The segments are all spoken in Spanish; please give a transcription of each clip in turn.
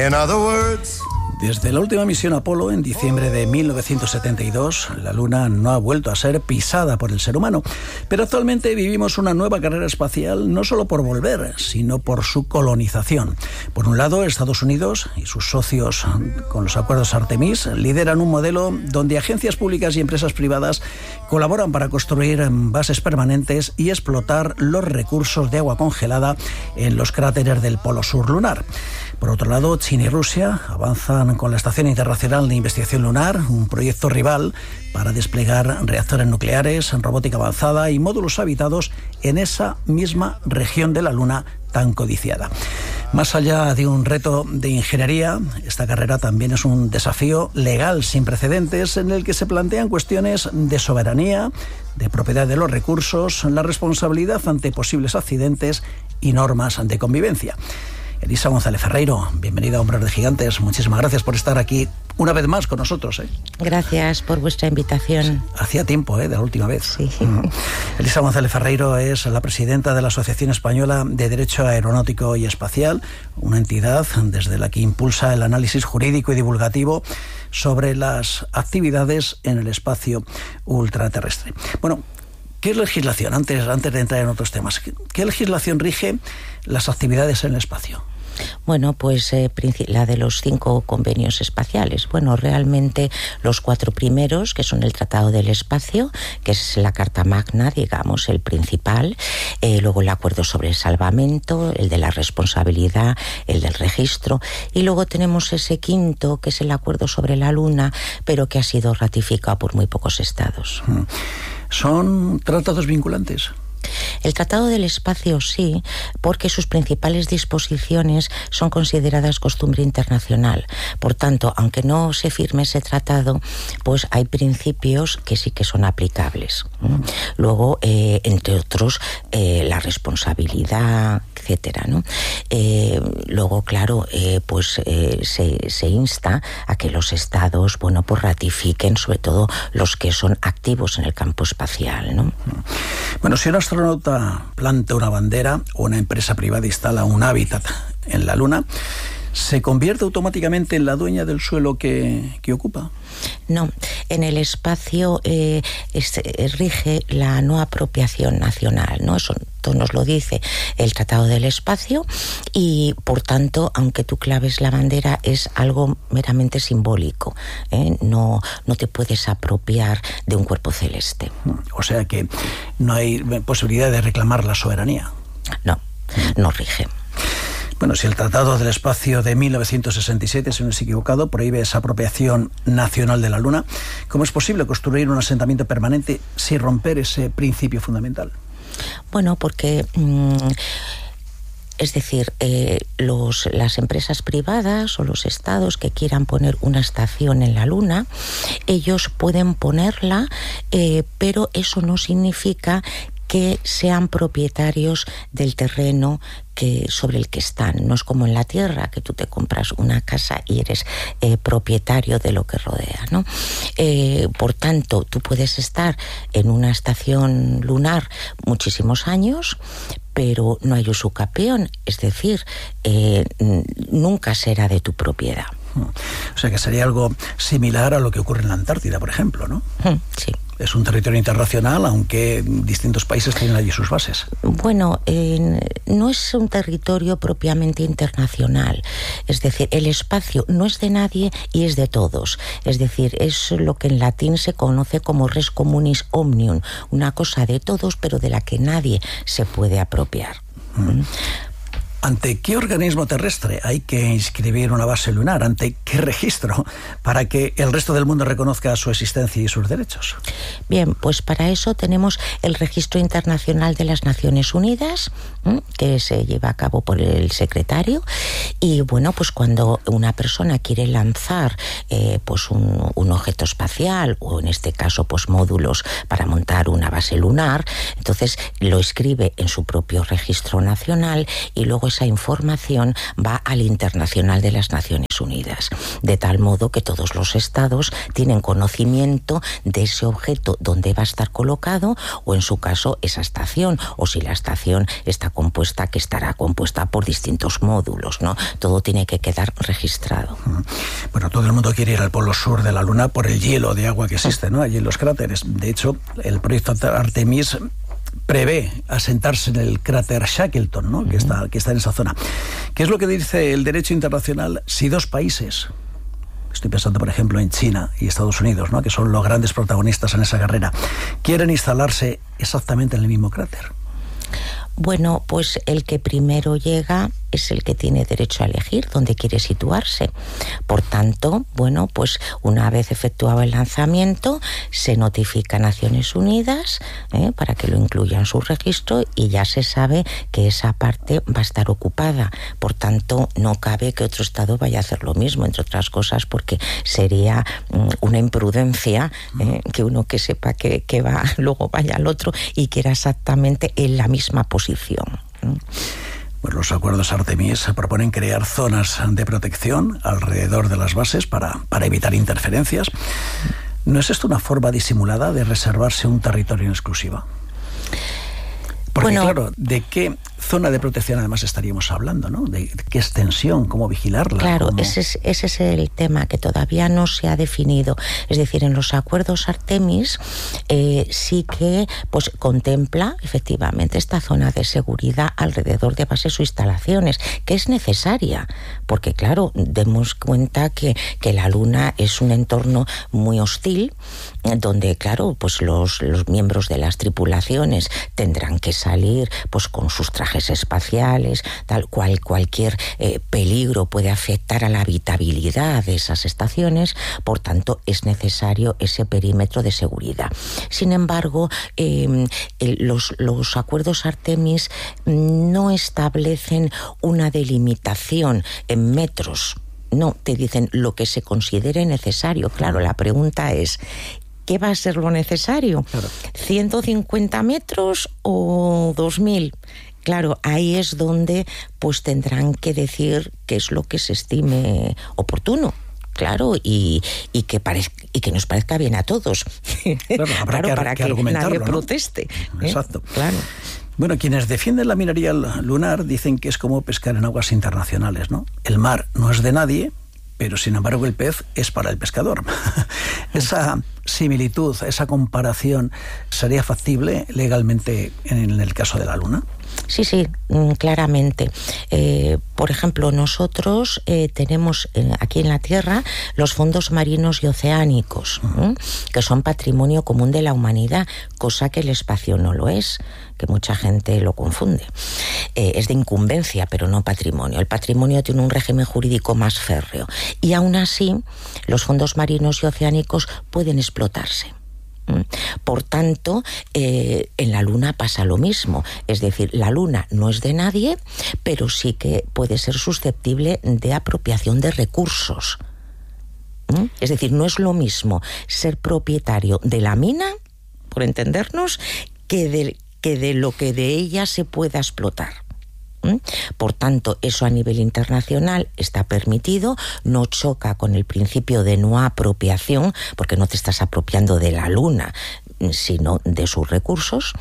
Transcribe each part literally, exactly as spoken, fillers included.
In other words... Desde la última misión Apolo, en diciembre de mil novecientos setenta y dos, la Luna no ha vuelto a ser pisada por el ser humano. Pero actualmente vivimos una nueva carrera espacial, no solo por volver, sino por su colonización. Por un lado, Estados Unidos y sus socios con los acuerdos Artemis lideran un modelo donde agencias públicas y empresas privadas colaboran para construir bases permanentes y explotar los recursos de agua congelada en los cráteres del polo sur lunar. Por otro lado, China y Rusia avanzan con la Estación Internacional de Investigación Lunar, un proyecto rival para desplegar reactores nucleares, robótica avanzada y módulos habitados en esa misma región de la Luna tan codiciada. Más allá de un reto de ingeniería, esta carrera también es un desafío legal sin precedentes en el que se plantean cuestiones de soberanía, de propiedad de los recursos, la responsabilidad ante posibles accidentes y normas de convivencia. Elisa González Ferreiro, bienvenida a Hombres de Gigantes. Muchísimas gracias por estar aquí una vez más con nosotros. ¿eh? Gracias por vuestra invitación. Hacía tiempo, ¿eh? de la última vez. Sí. Mm. Elisa González Ferreiro es la presidenta de la Asociación Española de Derecho Aeronáutico y Espacial, una entidad desde la que impulsa el análisis jurídico y divulgativo sobre las actividades en el espacio ultraterrestre. Bueno, ¿qué legislación, antes, antes de entrar en otros temas, qué, qué legislación rige las actividades en el espacio? Bueno, pues eh, la de los cinco convenios espaciales. Bueno, realmente los cuatro primeros, que son el Tratado del Espacio, que es la Carta Magna, digamos, el principal, eh, luego el Acuerdo sobre el Salvamento, el de la responsabilidad, el del registro, y luego tenemos ese quinto, que es el Acuerdo sobre la Luna, pero que ha sido ratificado por muy pocos estados. ¿Son tratados vinculantes? El Tratado del Espacio sí, porque sus principales disposiciones son consideradas costumbre internacional. Por tanto, aunque no se firme ese tratado, pues hay principios que sí que son aplicables. ¿Mm? Luego, eh, entre otros, eh, la responsabilidad, etcétera, ¿no? Eh, luego, claro, eh, pues eh, se, se insta a que los estados, bueno, pues ratifiquen, sobre todo los que son activos en el campo espacial, ¿no? Bueno, si un astronauta planta una bandera o una empresa privada instala un hábitat en la Luna, ¿se convierte automáticamente en la dueña del suelo que, que ocupa? No, en el espacio eh, es, rige la no apropiación nacional, ¿no? Eso nos lo dice el Tratado del Espacio y, por tanto, aunque tú claves la bandera, es algo meramente simbólico, ¿eh? No, no te puedes apropiar de un cuerpo celeste. O sea que no hay posibilidad de reclamar la soberanía. No, no rige. Bueno, si el Tratado del Espacio de mil novecientos sesenta y siete, si no estoy equivocado, prohíbe esa apropiación nacional de la Luna, ¿cómo es posible construir un asentamiento permanente sin romper ese principio fundamental? Bueno, porque... Mmm, Es decir, eh, los, las empresas privadas o los estados que quieran poner una estación en la Luna, ellos pueden ponerla, eh, pero eso no significa que sean propietarios del terreno que, sobre el que están. No es como en la Tierra, que tú te compras una casa y eres eh, propietario de lo que rodea, ¿no? Eh, por tanto, tú puedes estar en una estación lunar muchísimos años, pero no hay usucapión, es decir, eh, nunca será de tu propiedad. O sea que sería algo similar a lo que ocurre en la Antártida, por ejemplo, ¿no? Sí. Es un territorio internacional, aunque distintos países tienen allí sus bases. Bueno, eh, no es un territorio propiamente internacional. Es decir, el espacio no es de nadie y es de todos. Es decir, es lo que en latín se conoce como res communis omnium, una cosa de todos, pero de la que nadie se puede apropiar. Mm. ¿Ante qué organismo terrestre hay que inscribir una base lunar? ¿Ante qué registro? Para que el resto del mundo reconozca su existencia y sus derechos. Bien, pues para eso tenemos el Registro Internacional de las Naciones Unidas, ¿m? que se lleva a cabo por el secretario. Y bueno, pues cuando una persona quiere lanzar eh, pues un, un objeto espacial, o en este caso pues módulos para montar una base lunar, entonces lo escribe en su propio registro nacional y luego esa información va al Internacional de las Naciones Unidas, de tal modo que todos los estados tienen conocimiento de ese objeto, dónde va a estar colocado, o en su caso esa estación, o si la estación está compuesta, que estará compuesta por distintos módulos, ¿no? Todo tiene que quedar registrado. Bueno, todo el mundo quiere ir al polo sur de la Luna por el hielo de agua que existe, ¿no? Allí en los cráteres. De hecho, el proyecto Artemis prevé asentarse en el cráter Shackleton, ¿no? que, está, que está en esa zona. ¿Qué es lo que dice el derecho internacional si dos países, estoy pensando por ejemplo en China y Estados Unidos, ¿no? que son los grandes protagonistas en esa carrera, quieren instalarse exactamente en el mismo cráter? Bueno, pues el que primero llega es el que tiene derecho a elegir dónde quiere situarse. Por tanto, bueno, pues una vez efectuado el lanzamiento, se notifica a Naciones Unidas ¿eh? para que lo incluya en su registro y ya se sabe que esa parte va a estar ocupada. Por tanto, no cabe que otro estado vaya a hacer lo mismo, entre otras cosas porque sería mm, una imprudencia ¿eh? que uno que sepa que, que va, luego vaya al otro y quiera exactamente en la misma posición. ¿eh? Pues los acuerdos Artemis proponen crear zonas de protección alrededor de las bases para, para evitar interferencias. ¿No es esto una forma disimulada de reservarse un territorio en exclusiva? Porque bueno, claro, ¿de qué zona de protección además estaríamos hablando, ¿no? ¿De qué extensión? ¿Cómo vigilarla? Claro, ¿Cómo? Ese, es, ese es el tema que todavía no se ha definido. Es decir, en los acuerdos Artemis eh, sí que pues contempla efectivamente esta zona de seguridad alrededor de bases o instalaciones, que es necesaria, porque claro, demos cuenta que, que la Luna es un entorno muy hostil, donde claro, pues los, los miembros de las tripulaciones tendrán que salir pues con sus trajes espaciales, tal cual cualquier eh, peligro puede afectar a la habitabilidad de esas estaciones, por tanto es necesario ese perímetro de seguridad. Sin embargo, eh, los, los acuerdos Artemis no establecen una delimitación en metros. No, te dicen lo que se considere necesario. Claro, la pregunta es, ¿qué va a ser lo necesario? Claro. ¿ciento cincuenta metros o dos mil? Claro, ahí es donde pues tendrán que decir qué es lo que se estime oportuno. Claro, y, y, que parezca, y que nos parezca bien a todos. Claro, habrá claro, que, para que, que nadie ¿no? proteste. ¿eh? Exacto. Claro. Bueno, quienes defienden la minería lunar dicen que es como pescar en aguas internacionales, ¿no? El mar no es de nadie, pero sin embargo el pez es para el pescador. Esa similitud, esa comparación, ¿sería factible legalmente en el caso de la Luna? Sí, sí, claramente. Eh, por ejemplo, nosotros eh, tenemos eh, aquí en la Tierra los fondos marinos y oceánicos, uh-huh. ¿eh? que son patrimonio común de la humanidad, cosa que el espacio no lo es, que mucha gente lo confunde. Eh, es de incumbencia, pero no patrimonio. El patrimonio tiene un régimen jurídico más férreo y aún así los fondos marinos y oceánicos pueden explotarse. Por tanto, eh, en la Luna pasa lo mismo. Es decir, la Luna no es de nadie, pero sí que puede ser susceptible de apropiación de recursos. ¿Mm? Es decir, no es lo mismo ser propietario de la mina, por entendernos, que de, que de lo que de ella se pueda explotar. Por tanto, eso a nivel internacional está permitido, no choca con el principio de no apropiación, porque no te estás apropiando de la Luna, sino de sus recursos.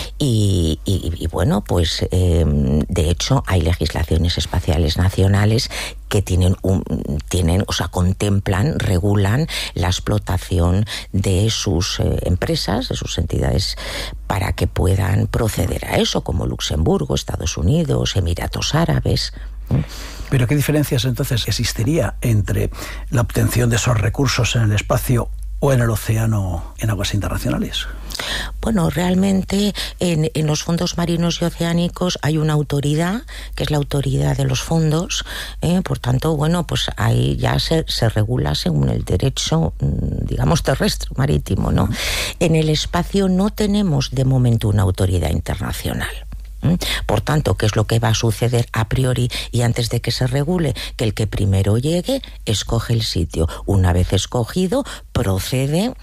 Y, y, y bueno, pues eh, de hecho hay legislaciones espaciales nacionales que tienen, un, tienen, o sea, contemplan, regulan la explotación de sus eh, empresas, de sus entidades, para que puedan proceder a eso, como Luxemburgo, Estados Unidos, Emiratos Árabes. Pero ¿qué diferencias entonces existiría entre la obtención de esos recursos en el espacio o en el océano en aguas internacionales? Bueno, realmente en, en los fondos marinos y oceánicos hay una autoridad, que es la autoridad de los fondos, ¿eh? Por tanto, bueno, pues ahí ya se, se regula según el derecho, digamos, terrestre, marítimo, ¿no? En el espacio no tenemos de momento una autoridad internacional. Por tanto, ¿qué es lo que va a suceder a priori y antes de que se regule? Que el que primero llegue escoge el sitio. Una vez escogido, procede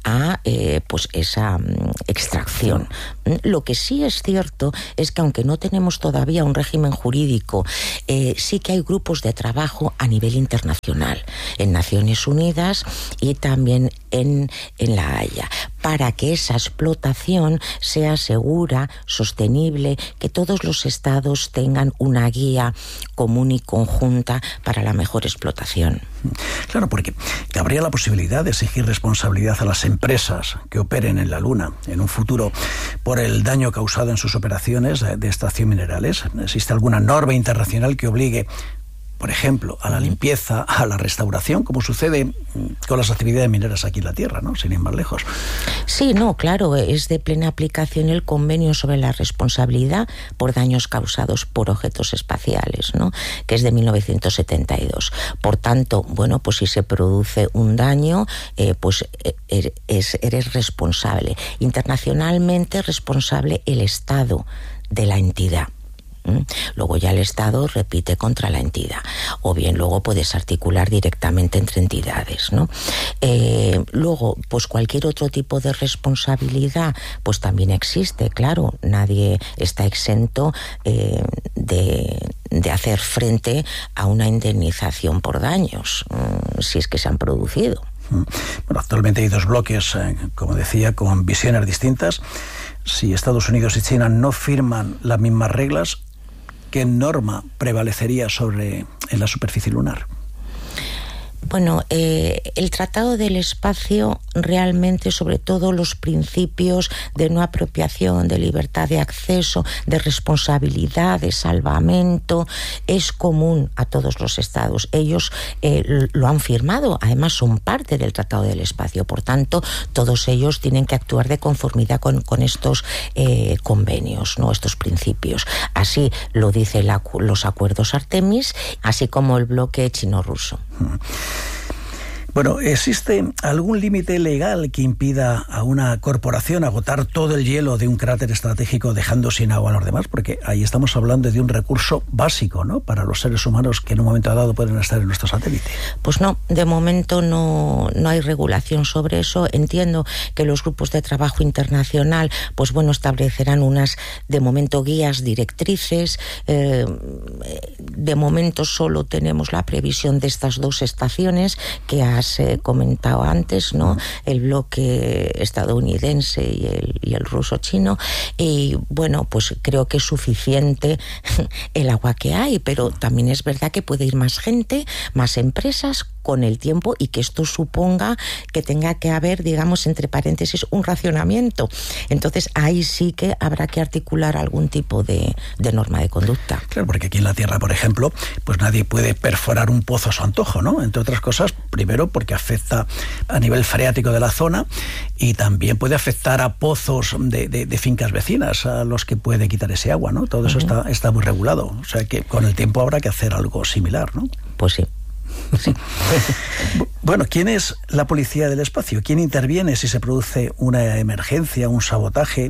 a eh, pues esa um, extracción. Lo que sí es cierto es que aunque no tenemos todavía un régimen jurídico, eh, sí que hay grupos de trabajo a nivel internacional, en Naciones Unidas y también en, en La Haya, para que esa explotación sea segura, sostenible, que todos los estados tengan una guía común y conjunta para la mejor explotación. Claro, porque cabría la posibilidad de exigir responsabilidad a las empresas que operen en la Luna en un futuro por el daño causado en sus operaciones de extracción minerales. ¿Existe alguna norma internacional que obligue, por ejemplo, a la limpieza, a la restauración, como sucede con las actividades mineras aquí en la Tierra, ¿no? Sin ir más lejos? Sí, no, claro, es de plena aplicación el convenio sobre la responsabilidad por daños causados por objetos espaciales, ¿no? Que es de mil novecientos setenta y dos. Por tanto, bueno, pues si se produce un daño, eh, pues eres, eres responsable. Internacionalmente responsable el Estado de la entidad. Luego ya el Estado repite contra la entidad, o bien luego puedes articular directamente entre entidades, ¿no? Eh, luego, pues cualquier otro tipo de responsabilidad, pues también existe, claro, nadie está exento eh, de, de hacer frente a una indemnización por daños, eh, si es que se han producido. Bueno, actualmente hay dos bloques, eh, como decía, con visiones distintas. Si Estados Unidos y China no firman las mismas reglas, ¿qué norma prevalecería sobre en la superficie lunar? Bueno, eh, el Tratado del Espacio realmente, sobre todo los principios de no apropiación, de libertad de acceso, de responsabilidad, de salvamento, es común a todos los estados. Ellos eh, lo han firmado, además son parte del Tratado del Espacio, por tanto, todos ellos tienen que actuar de conformidad con, con estos eh, convenios, ¿no? Estos principios. Así lo dicen los acuerdos Artemis, así como el bloque chino-ruso. Bueno, ¿existe algún límite legal que impida a una corporación agotar todo el hielo de un cráter estratégico dejando sin agua a los demás? Porque ahí estamos hablando de un recurso básico, ¿no?, para los seres humanos que en un momento dado pueden estar en nuestro satélite. Pues no, de momento no, no hay regulación sobre eso. Entiendo que los grupos de trabajo internacional, pues bueno, establecerán unas, de momento, guías directrices. Eh, de momento solo tenemos la previsión de estas dos estaciones que has eh, comentado antes, ¿no? El bloque estadounidense y el, y el ruso-chino. Y bueno, pues creo que es suficiente el agua que hay, pero también es verdad que puede ir más gente, más empresas con el tiempo, y que esto suponga que tenga que haber, digamos, entre paréntesis, un racionamiento. Entonces ahí sí que habrá que articular algún tipo de, de norma de conducta. Claro, porque aquí en la Tierra, por ejemplo, pues nadie puede perforar un pozo a su antojo, ¿no? Entre otras cosas, primero porque afecta a nivel freático de la zona, y también puede afectar a pozos de, de, de fincas vecinas a los que puede quitar ese agua, ¿no? Todo eso uh-huh. está, está muy regulado. O sea que con el tiempo habrá que hacer algo similar, ¿no? Pues sí. Sí. Bueno, ¿quién es la policía del espacio? ¿Quién interviene si se produce una emergencia, un sabotaje?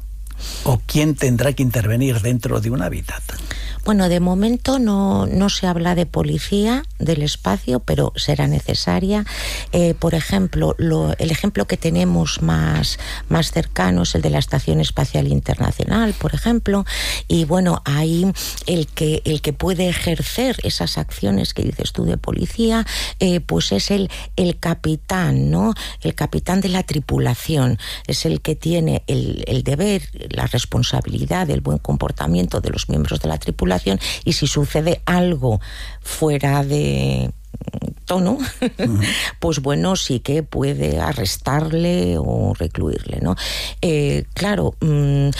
¿O quién tendrá que intervenir dentro de un hábitat? Bueno, de momento no, no se habla de policía del espacio, pero será necesaria. Eh, por ejemplo, lo, el ejemplo que tenemos más, más cercano es el de la Estación Espacial Internacional, por ejemplo, y bueno, ahí el que, el que puede ejercer esas acciones que dices tú de policía, eh, pues es el, el capitán, ¿no? El capitán de la tripulación, es el que tiene el, el deber, la responsabilidad del buen comportamiento de los miembros de la tripulación, y si sucede algo fuera de tono, uh-huh. pues bueno, sí que puede arrestarle o recluirle, ¿no? Eh, claro, mmm,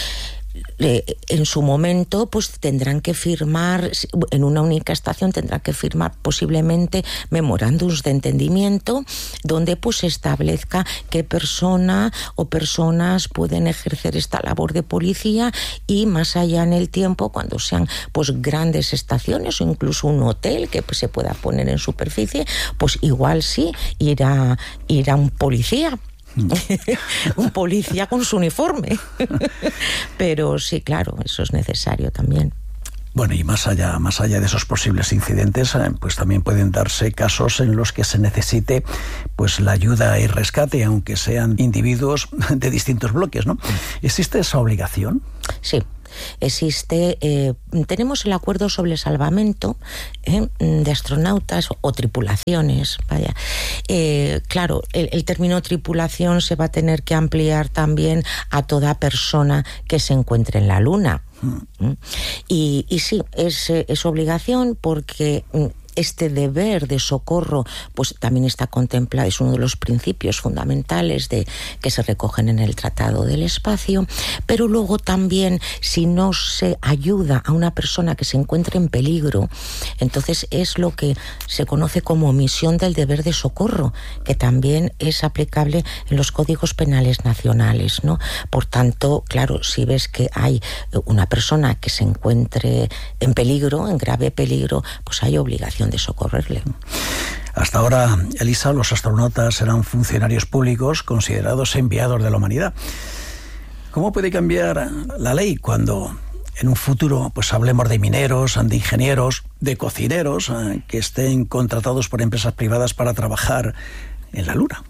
en su momento pues tendrán que firmar, en una única estación tendrán que firmar posiblemente memorándums de entendimiento donde pues se establezca qué persona o personas pueden ejercer esta labor de policía, y más allá en el tiempo, cuando sean pues grandes estaciones o incluso un hotel que pues, se pueda poner en superficie, pues igual sí irá, irá un policía. Un policía con su uniforme. Pero sí, claro, eso es necesario también. Bueno, y más allá, más allá de esos posibles incidentes, pues también pueden darse casos en los que se necesite pues la ayuda y rescate, aunque sean individuos de distintos bloques, ¿no? ¿Existe esa obligación? Sí. Existe, eh, tenemos el acuerdo sobre el salvamento eh, de astronautas o tripulaciones, vaya. Eh, claro, el, el término tripulación se va a tener que ampliar también a toda persona que se encuentre en la Luna. Mm. Y, y sí, es, es obligación porque este deber de socorro pues también está contemplado, es uno de los principios fundamentales de, que se recogen en el Tratado del Espacio, pero luego también si no se ayuda a una persona que se encuentre en peligro, entonces es lo que se conoce como omisión del deber de socorro, que también es aplicable en los códigos penales nacionales, ¿no? Por tanto, claro, si ves que hay una persona que se encuentre en peligro, en grave peligro, pues hay obligación de socorrerle. Hasta ahora, Elisa, los astronautas eran funcionarios públicos considerados enviados de la humanidad. ¿Cómo puede cambiar la ley cuando en un futuro pues hablemos de mineros, de ingenieros, de cocineros eh, que estén contratados por empresas privadas para trabajar en la Luna?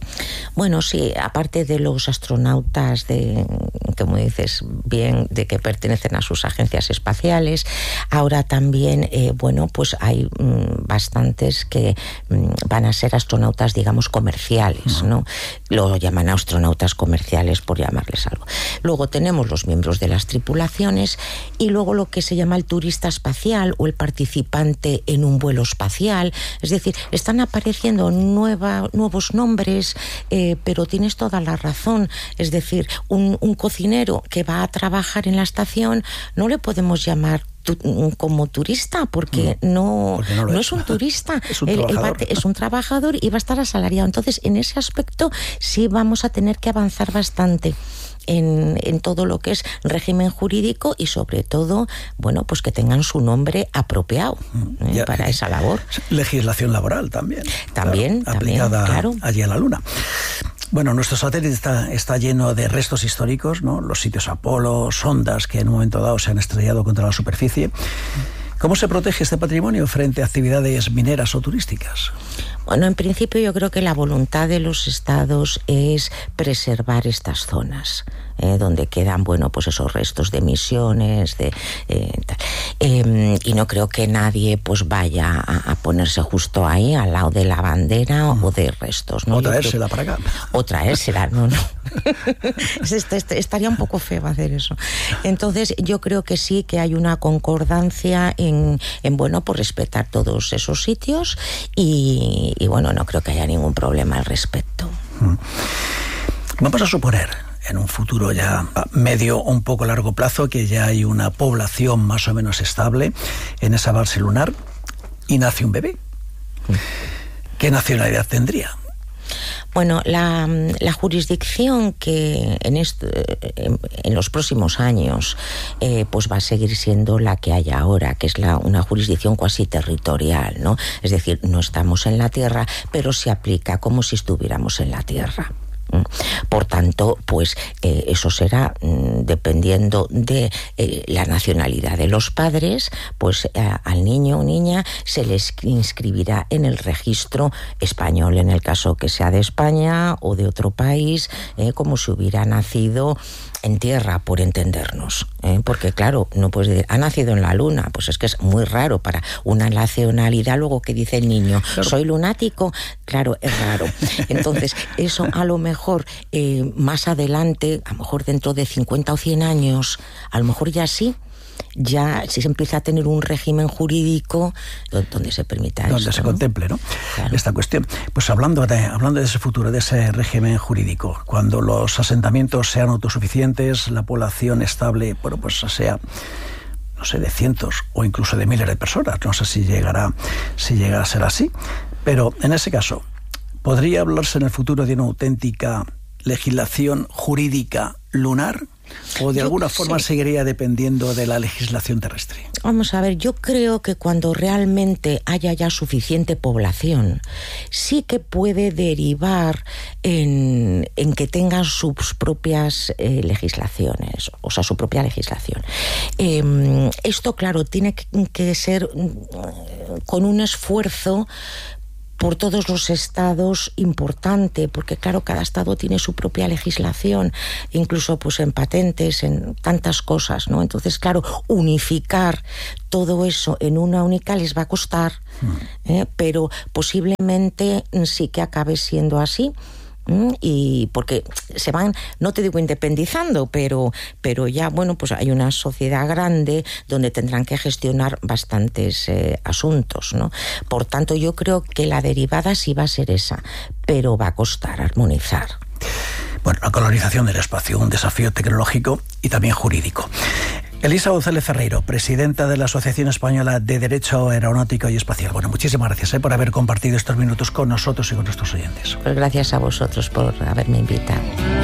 Bueno, sí, aparte de los astronautas, de, como dices bien, de que pertenecen a sus agencias espaciales, ahora también, eh, bueno, pues hay mmm, bastantes que mmm, van a ser astronautas, digamos, comerciales, ¿no? Lo llaman astronautas comerciales, por llamarles algo. Luego tenemos los miembros de las tripulaciones y luego lo que se llama el turista espacial o el participante en un vuelo espacial. Es decir, están apareciendo nueva, nuevos nombres, eh, pero tienes toda la razón. Es decir, un, un cocinero que va a trabajar en la estación no le podemos llamar tu, como turista porque no, porque no, no es. es un turista, es un el, trabajador. El, es un trabajador y va a estar asalariado. Entonces, en ese aspecto sí vamos a tener que avanzar bastante. En, en todo lo que es régimen jurídico y sobre todo, bueno, pues que tengan su nombre apropiado eh, ya, para esa labor. Legislación laboral también. También, claro, también, aplicada claro. allí en la Luna. Bueno, nuestro satélite está, está lleno de restos históricos, ¿no? Los sitios Apolo, sondas que en un momento dado se han estrellado contra la superficie. ¿Cómo se protege este patrimonio frente a actividades mineras o turísticas? Bueno, en principio yo creo que la voluntad de los estados es preservar estas zonas, eh, donde quedan, bueno, pues esos restos de misiones, de eh, tal. Eh, y no creo que nadie pues vaya a, a ponerse justo ahí, al lado de la bandera mm. o de restos, ¿no? O traérsela para acá. O traérsela, no, no. Estaría un poco feo hacer eso. Entonces, yo creo que sí que hay una concordancia en, en bueno, por respetar todos esos sitios y, y, bueno, no creo que haya ningún problema al respecto. Vamos a suponer, en un futuro ya medio o un poco largo plazo, que ya hay una población más o menos estable en esa base lunar y nace un bebé. ¿Qué nacionalidad tendría? Bueno, la, la jurisdicción que en, este, en los próximos años eh, pues va a seguir siendo la que hay ahora, que es la, una jurisdicción cuasi territorial, ¿no? Es decir, no estamos en la Tierra, pero se aplica como si estuviéramos en la Tierra. Por tanto, pues eh, eso será mm, dependiendo de eh, la nacionalidad de los padres, pues eh, al niño o niña se les inscribirá en el registro español, en el caso que sea de España o de otro país, eh, como si hubiera nacido en tierra, por entendernos, ¿eh? Porque claro, no puedes decir, ha nacido en la Luna, pues es que es muy raro para una nacionalidad, luego que dice el niño, claro. Soy lunático, claro, es raro. Entonces, eso a lo mejor eh, más adelante, a lo mejor dentro de cincuenta o cien años, a lo mejor ya sí, ya si se empieza a tener un régimen jurídico donde se permita donde esto, se ¿no? contemple, ¿no? Claro. Esta cuestión. Pues hablando de, hablando de ese futuro, de ese régimen jurídico, cuando los asentamientos sean autosuficientes, la población estable, bueno, pues sea, no sé, de cientos o incluso de miles de personas, no sé si llegará, si llegará a ser así, pero en ese caso, ¿podría hablarse en el futuro de una auténtica legislación jurídica lunar o de Yo, alguna forma sí. seguiría dependiendo de la legislación terrestre? Vamos a ver, yo creo que cuando realmente haya ya suficiente población, sí que puede derivar en, en que tengan sus propias eh, legislaciones, o sea, su propia legislación. Eh, esto, claro, tiene que ser con un esfuerzo por todos los estados importante, porque claro, cada estado tiene su propia legislación, incluso pues en patentes, en tantas cosas, ¿no? Entonces, claro, unificar todo eso en una única les va a costar, ¿eh? Pero posiblemente sí que acabe siendo así. Y porque se van, no te digo independizando, pero, pero ya, bueno, pues hay una sociedad grande donde tendrán que gestionar bastantes eh, asuntos, ¿no? Por tanto, yo creo que la derivada sí va a ser esa, pero va a costar armonizar. Bueno, la colonización del espacio, un desafío tecnológico y también jurídico. Elisa González Ferreiro, presidenta de la Asociación Española de Derecho Aeronáutico y Espacial. Bueno, muchísimas gracias eh, por haber compartido estos minutos con nosotros y con nuestros oyentes. Pues gracias a vosotros por haberme invitado.